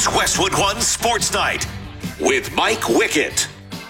It's Westwood One Sports Night with Mike Wickett.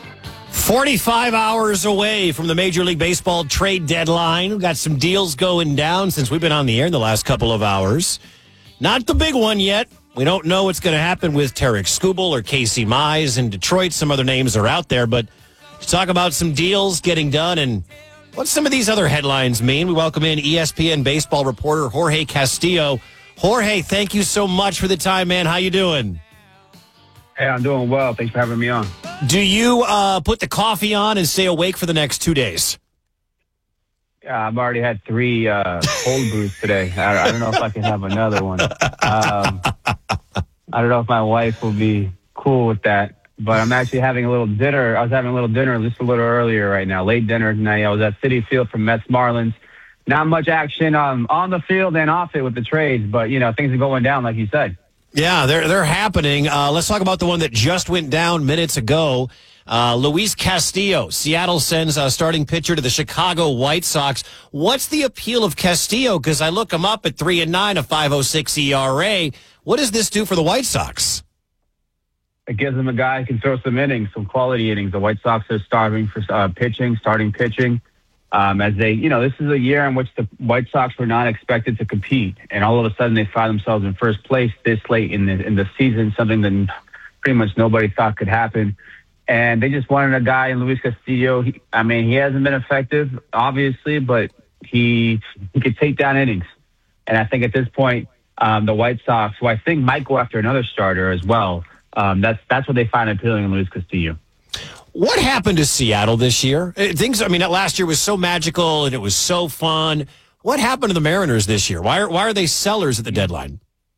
45 hours away from the Major League Baseball trade deadline. We've got some deals going down since we've been on the air in the last couple of hours. Not the big one yet. We don't know what's going to happen with Tarik Skubal or Casey Mize in Detroit. Some other names are out there, but let's talk about some deals getting done and what some of these other headlines mean. We welcome in ESPN baseball reporter Jorge Castillo. Jorge, thank you so much for the time, man. How you doing? Hey, I'm doing well. Thanks for having me on. Do you put the coffee on and stay awake for the next 2 days? Yeah, I've already had 3 cold brews today. I don't know if I can have another one. I don't know if my wife will be cool with that, but I'm actually having a little dinner. I was having a little dinner just a little earlier right now, late dinner tonight. I was at Citi Field for Mets Marlins. Not much action on the field and off it with the trades, but, you know, things are going down, like you said. Yeah, they're happening. Let's talk about the one that just went down minutes ago. Luis Castillo, Seattle sends a starting pitcher to the Chicago White Sox. What's the appeal of Castillo? Because I look him up at 3-9, a 5.06 ERA. What does this do for the White Sox? It gives them a guy who can throw some innings, some quality innings. The White Sox are starving for starting pitching. As they, you know, this is a year in which the White Sox were not expected to compete, and all of a sudden they find themselves in first place this late in the season, something that pretty much nobody thought could happen. And they just wanted a guy in Luis Castillo. He hasn't been effective, obviously, but he could take down innings. And I think at this point, the White Sox, who I think might go after another starter as well, that's what they find appealing in Luis Castillo. What happened to Seattle this year? Last year was so magical and it was so fun. What happened to the Mariners this year? Why are they sellers at the deadline?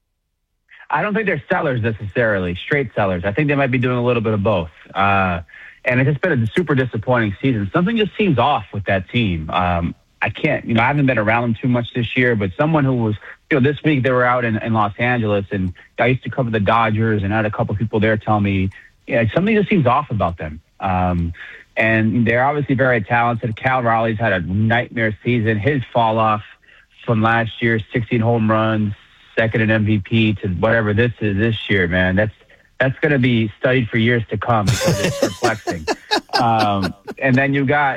I don't think they're sellers necessarily, straight sellers. I think they might be doing a little bit of both. And it's just been a super disappointing season. Something just seems off with that team. I haven't been around them too much this year, but someone who was, this week they were out in Los Angeles, and I used to cover the Dodgers, and I had a couple people there tell me, something just seems off about them. And they're obviously very talented. Cal Raleigh's had a nightmare season. His fall off from last year, 16 home runs, second in MVP, to whatever this is this year, man. That's going to be studied for years to come because it's perplexing. And then you got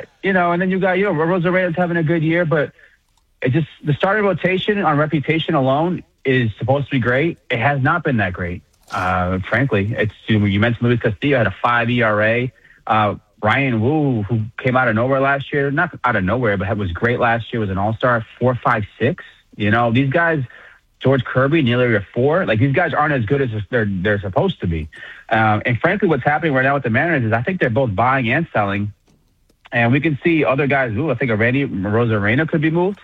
Rosarena's having a good year, but it just, the starting rotation on reputation alone is supposed to be great. It has not been that great. Frankly, you mentioned Luis Castillo had a 5 ERA. Ryan Wu, who came out of nowhere last year, not out of nowhere, but was great last year, was an all-star, 4.56. These guys, George Kirby, nearly a 4. Like, these guys aren't as good as they're supposed to be. And frankly, what's happening right now with the Mariners is I think they're both buying and selling. And we can see other guys move. I think a Randy Rosarena could be moved.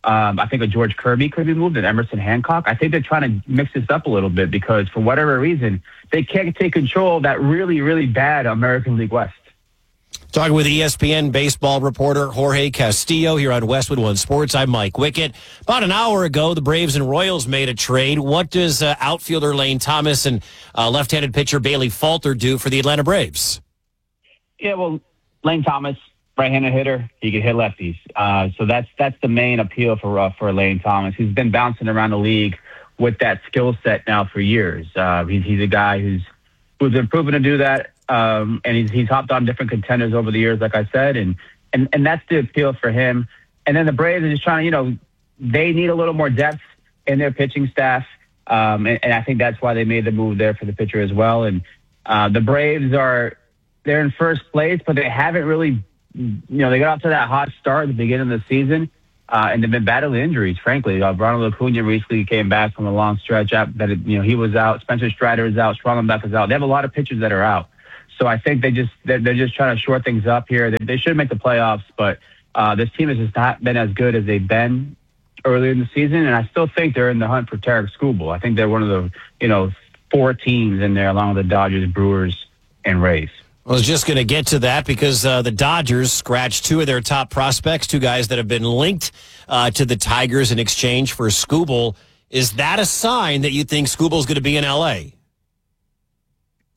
I think a George Kirby could be moved, and Emerson Hancock. I think they're trying to mix this up a little bit because for whatever reason, they can't take control of that really, really bad American League West. Talking with ESPN baseball reporter Jorge Castillo here on Westwood One Sports. I'm Mike Wickett. About an hour ago, the Braves and Royals made a trade. What does outfielder Lane Thomas and left-handed pitcher Bailey Falter do for the Atlanta Braves? Yeah, well, Lane Thomas, right-handed hitter, he can hit lefties. So that's the main appeal for Lane Thomas. He's been bouncing around the league with that skill set now for years. He's a guy who's been proven to do that. And he's hopped on different contenders over the years, like I said, and that's the appeal for him. And then the Braves are just trying to, they need a little more depth in their pitching staff. And I think that's why they made the move there for the pitcher as well. And the Braves they're in first place, but they haven't really, they got off to that hot start at the beginning of the season. And they've been battling injuries, frankly. Ronald Acuna recently came back from a long stretch he was out. Spencer Strider is out. Schwarzenbeck is out. They have a lot of pitchers that are out. So I think they're just trying to short things up here. They should make the playoffs, but this team has just not been as good as they've been earlier in the season. And I still think they're in the hunt for Tarik Skubal. I think they're one of the 4 teams in there, along with the Dodgers, Brewers, and Rays. I was just going to get to that because the Dodgers scratched 2 of their top prospects, 2 guys that have been linked to the Tigers in exchange for Skubal. Is that a sign that you think Skubal's going to be in L.A.?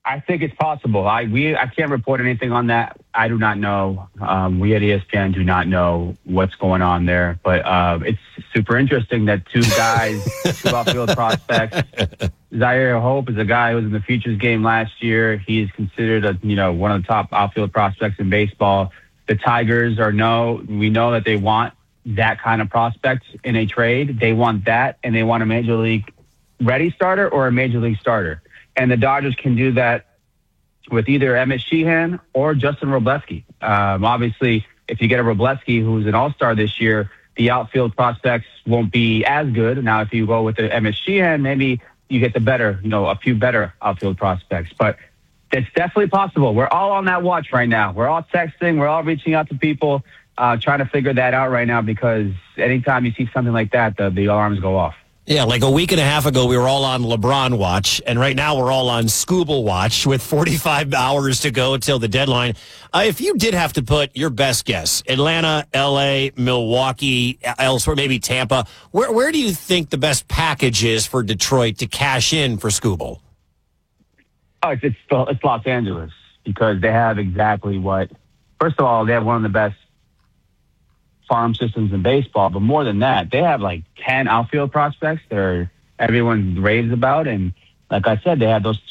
I think it's possible. I can't report anything on that. I do not know. We at ESPN do not know what's going on there. But it's super interesting that two guys, two outfield prospects. Zaire Hope is a guy who was in the Futures game last year. He is considered one of the top outfield prospects in baseball. The Tigers we know that they want that kind of prospect in a trade. They want that, and they want a major league ready starter or a major league starter. And the Dodgers can do that with either Emmett Sheehan or Justin Robleski. Obviously, if you get a Robleski who's an all-star this year, the outfield prospects won't be as good. Now, if you go with the Emmett Sheehan, maybe you get a few better outfield prospects. But it's definitely possible. We're all on that watch right now. We're all texting. We're all reaching out to people, trying to figure that out right now, because anytime you see something like that, the alarms go off. Yeah, like a week and a half ago, we were all on LeBron watch, and right now we're all on Scooble watch with 45 hours to go till the deadline. If you did have to put your best guess, Atlanta, L.A., Milwaukee, elsewhere, maybe Tampa, where do you think the best package is for Detroit to cash in for Scooble? Oh, it's Los Angeles, because they have exactly first of all, they have one of the best farm systems in baseball, but more than that, they have like 10 outfield prospects that everyone raves about. And like I said, they have those